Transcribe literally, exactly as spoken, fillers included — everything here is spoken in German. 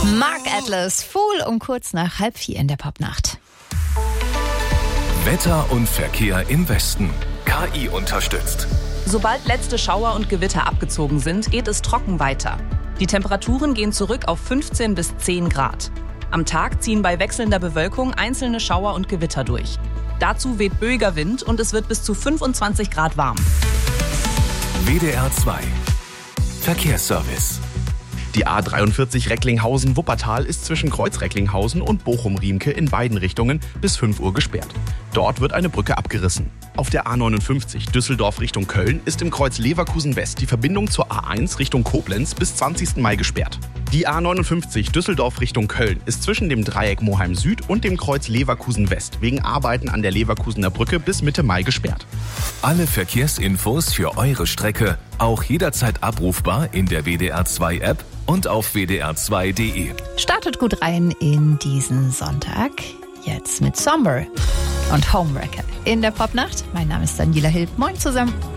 Mark Atlas, Fool um kurz nach halb vier in der Popnacht. Wetter und Verkehr im Westen. K I unterstützt. Sobald letzte Schauer und Gewitter abgezogen sind, geht es trocken weiter. Die Temperaturen gehen zurück auf fünfzehn bis zehn Grad. Am Tag ziehen bei wechselnder Bewölkung einzelne Schauer und Gewitter durch. Dazu weht böiger Wind und es wird bis zu fünfundzwanzig Grad warm. W D R zwei Verkehrsservice. Die A dreiundvierzig Recklinghausen-Wuppertal ist zwischen Kreuz Recklinghausen und Bochum-Riemke in beiden Richtungen bis fünf Uhr gesperrt. Dort wird eine Brücke abgerissen. Auf der A neunundfünfzig Düsseldorf Richtung Köln ist im Kreuz Leverkusen West die Verbindung zur A eins Richtung Koblenz bis zwanzigsten Mai gesperrt. Die A neunundfünfzig Düsseldorf Richtung Köln ist zwischen dem Dreieck Moheim Süd und dem Kreuz Leverkusen West wegen Arbeiten an der Leverkusener Brücke bis Mitte Mai gesperrt. Alle Verkehrsinfos für eure Strecke auch jederzeit abrufbar in der W D R zwei App und auf w d r zwei punkt d e. Startet gut rein in diesen Sonntag. Jetzt mit Somber und Homewrecker in der Popnacht. Mein Name ist Daniela Hill. Moin zusammen.